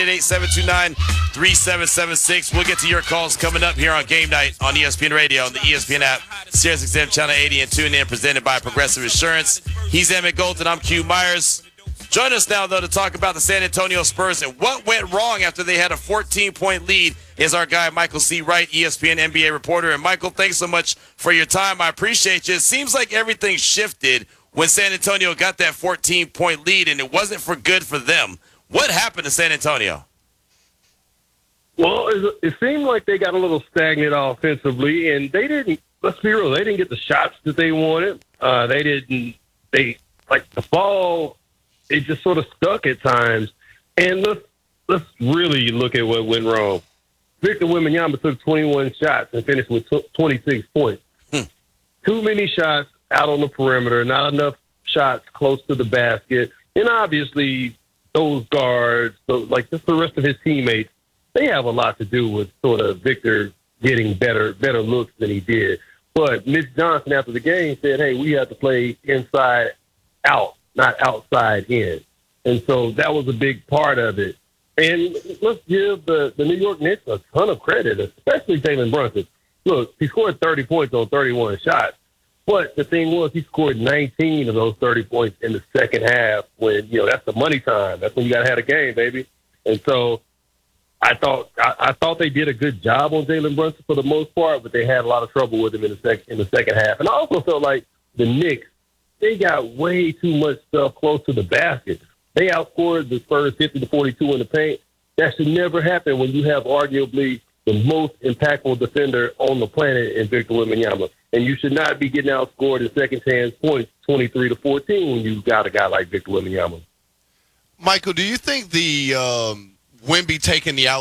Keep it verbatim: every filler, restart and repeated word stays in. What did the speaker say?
eight seven two nine, three seven seven six. We'll get to your calls coming up here on Game Night on E S P N Radio, on the E S P N app, Sirius X M Channel eighty, and tune in, presented by Progressive Insurance. He's Emmett Golden. I'm Q Myers. Join us now, though, to talk about the San Antonio Spurs and what went wrong after they had a fourteen-point lead is our guy, Michael C. Wright, E S P N N B A reporter. And, Michael, thanks so much for your time. I appreciate you. It seems like everything shifted when San Antonio got that fourteen-point lead, and it wasn't for good for them. What happened to San Antonio? Well, it, it seemed like they got a little stagnant offensively, and they didn't, let's be real, they didn't get the shots that they wanted. Uh, they didn't, they, like, the ball, it just sort of stuck at times. And let's, let's really look at what went wrong. Victor Wembanyama took twenty-one shots and finished with twenty-six points. Hmm. Too many shots out on the perimeter, not enough shots close to the basket. And obviously, those guards, those, like just the rest of his teammates, they have a lot to do with sort of Victor getting better better looks than he did. But Mitch Johnson, after the game, said, hey, we have to play inside out, not outside in. And so that was a big part of it. And let's give the, the New York Knicks a ton of credit, especially Jalen Brunson. Look, he scored thirty points on thirty-one shots. But the thing was, he scored nineteen of those thirty points in the second half when, you know, that's the money time. That's when you got to have a game, baby. And so I thought I, I thought they did a good job on Jalen Brunson for the most part, but they had a lot of trouble with him in the, sec- in the second half. And I also felt like the Knicks, they got way too much stuff close to the basket. They outscored the Spurs fifty to forty-two in the paint. That should never happen when you have arguably the most impactful defender on the planet in Victor Wembanyama. And you should not be getting outscored in second chance points twenty-three to fourteen when you've got a guy like Victor Wembanyama. Michael, do you think the um, Wemby taking the